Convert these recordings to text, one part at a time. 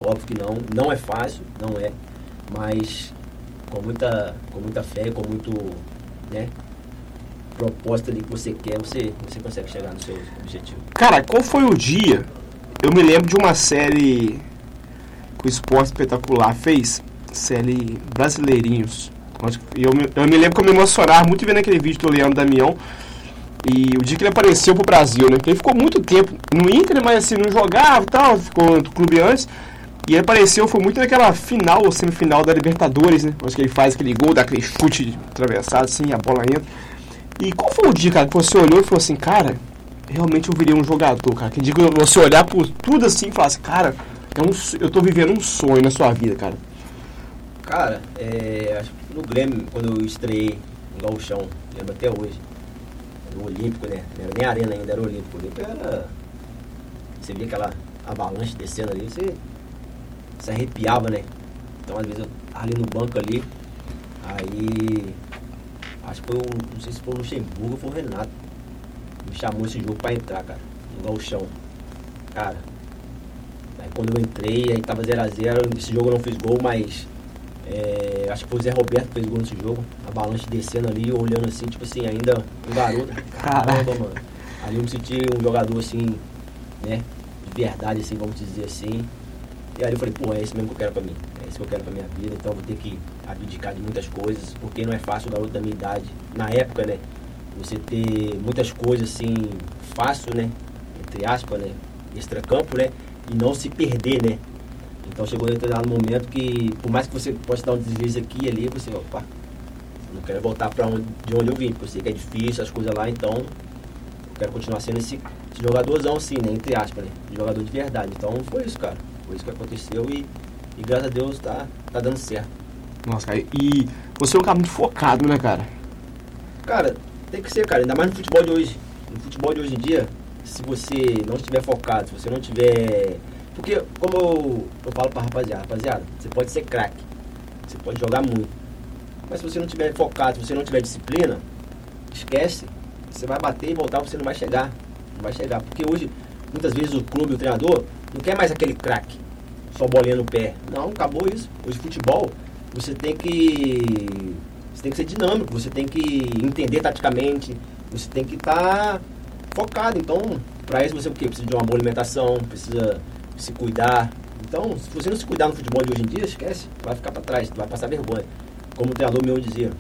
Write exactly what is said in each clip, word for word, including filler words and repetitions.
óbvio que não, não é fácil, não é, mas com muita, com muita fé, com muito, né, propósito ali que você quer, você, você consegue chegar no seu objetivo. Cara, qual foi o dia? Eu me lembro de uma série que o Esporte Espetacular fez, série Brasileirinhos. Eu me, eu me lembro que eu me emocionava muito vendo aquele vídeo do Leandro Damião. E o dia que ele apareceu pro Brasil, né? Porque ele ficou muito tempo no Inter, mas assim, não jogava e tal, ficou no clube antes. E ele apareceu, foi muito naquela final ou semifinal da Libertadores, né? Acho que ele faz aquele gol, dá aquele chute atravessado, assim, a bola entra. E qual foi o dia, cara, que você olhou e falou assim, cara, realmente eu virei um jogador, cara? Que dia que você olhar por tudo assim e falar assim, cara, é um, eu tô vivendo um sonho na sua vida, cara. Cara, é, acho que no Grêmio, quando eu estreiei no Gauchão, lembro até hoje. No Olímpico, né? Não era nem Arena ainda, era Olímpico. O Olímpico era... Você via aquela avalanche descendo ali, você se arrepiava, né? Então, às vezes, eu ali no banco ali, aí... Acho que foi o... Não sei se foi o Luxemburgo ou foi o Renato. Me chamou esse jogo pra entrar, cara. No Gauchão. Cara... Aí quando eu entrei, aí tava zero a zero. Esse jogo eu não fiz gol, mas... É, acho que foi o Zé Roberto que fez gol nesse jogo. A avalanche descendo ali, olhando assim, tipo assim, ainda um garoto. Caramba, mano. Ali eu me senti um jogador assim, né? De verdade, assim, vamos dizer assim. E aí eu falei, pô, é isso mesmo que eu quero pra mim. É isso que eu quero pra minha vida. Então eu vou ter que abdicar de muitas coisas. Porque não é fácil o garoto da minha idade. Na época, né? Você ter muitas coisas assim, fácil, né? Entre aspas, né? Extracampo, né? E não se perder, né? Então chegou em determinado momento que, por mais que você possa dar um deslize aqui e ali, você, opa, não quero voltar para onde, de onde eu vim, porque eu sei que é difícil as coisas lá, então eu quero continuar sendo esse, esse jogadorzão assim, né, entre aspas, né, jogador de verdade. Então foi isso, cara, foi isso que aconteceu e, e graças a Deus tá, tá dando certo. Nossa, cara, e você é um cara muito focado, né, cara? Cara, tem que ser, cara, ainda mais no futebol de hoje. No futebol de hoje em dia, se você não estiver focado, se você não tiver... Porque, como eu, eu falo pra rapaziada, rapaziada, você pode ser craque, você pode jogar muito, mas se você não tiver focado, se você não tiver disciplina, esquece, você vai bater e voltar, você não vai chegar, não vai chegar, porque hoje, muitas vezes o clube, o treinador, não quer mais aquele craque, só bolinha no pé, não, acabou isso. Hoje futebol, você tem que, você tem que ser dinâmico, você tem que entender taticamente, você tem que estar tá focado, então, pra isso você o quê? Precisa de uma boa alimentação, precisa... se cuidar. Então, se você não se cuidar no futebol de hoje em dia, esquece, vai ficar para trás, vai passar vergonha. Como o treinador meu dizia,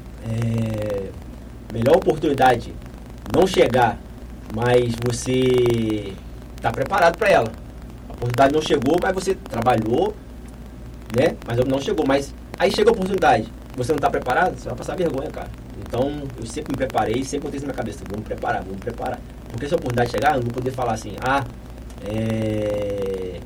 é, melhor oportunidade não chegar, mas você está preparado para ela. A oportunidade não chegou, mas você trabalhou, né? Mas não chegou, mas aí chega a oportunidade, você não está preparado, você vai passar vergonha, cara. Então, eu sempre me preparei, sempre botei isso na minha cabeça, vou me preparar, vou me preparar. Porque se a oportunidade chegar, eu não vou poder falar assim, ah, É...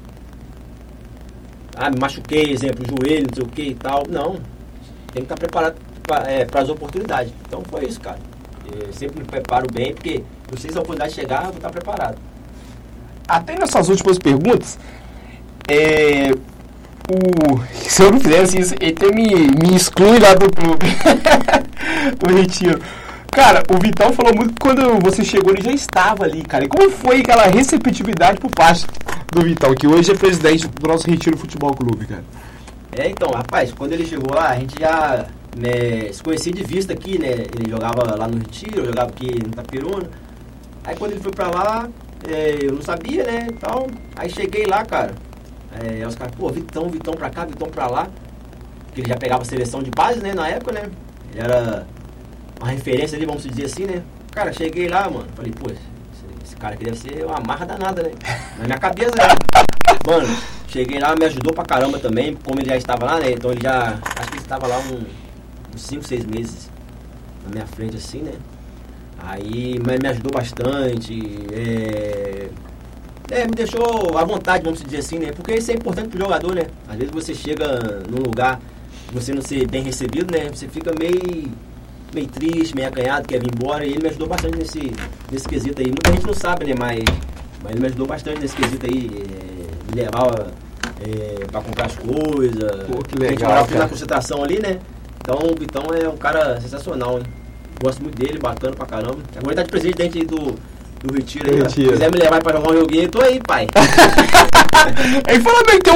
ah, me machuquei, exemplo, joelho, não sei o que e tal. Não, tem que estar preparado para é, as oportunidades. Então foi isso, cara. Eu sempre me preparo bem, porque eu sei se a oportunidade chegar, eu vou estar preparado. Até nessas últimas perguntas, é, o, se eu não fizesse isso, ele até me, me exclui lá do clube. O retiro. Cara, o Vitão falou muito que quando você chegou ele já estava ali, cara. E como foi aquela receptividade por parte do Vitão, que hoje é presidente do nosso Retiro Futebol Clube, cara? É, então, rapaz, quando ele chegou lá, a gente já né, se conhecia de vista aqui, né? Ele jogava lá no Retiro, eu jogava aqui no Itaperuna. Aí quando ele foi pra lá, é, eu não sabia, né, então, aí cheguei lá, cara. É, os caras, pô, Vitão, Vitão pra cá, Vitão pra lá. Porque ele já pegava a seleção de base, né, na época, né? Ele era... uma referência ali, vamos dizer assim, né? Cara, cheguei lá, mano, falei, pô, esse, esse cara aqui deve ser uma marra danada, né? Na minha cabeça, né? Mano, cheguei lá, me ajudou pra caramba também, como ele já estava lá, né? Então ele já, acho que ele estava lá um, uns cinco, seis meses na minha frente, assim, né? Aí, mas me ajudou bastante, é... é, me deixou à vontade, vamos dizer assim, né? Porque isso é importante pro jogador, né? Às vezes você chega num lugar, você não ser bem recebido, né? Você fica meio... meio triste, meio acanhado, quer vir embora, e ele me ajudou bastante nesse, nesse quesito aí. Muita gente não sabe, né, mas, mas ele me ajudou bastante nesse quesito aí, é, me levava é, pra comprar as coisas. Pô, que legal, a gente morava na concentração ali, né, então o Vitão é um cara sensacional, hein, gosto muito dele, bacana pra caramba. Agora ele tá de presidente aí do, do Retiro aí, ó. Se quiser me levar pra jogar um joguinho, eu tô aí, pai. Ele falou bem que tem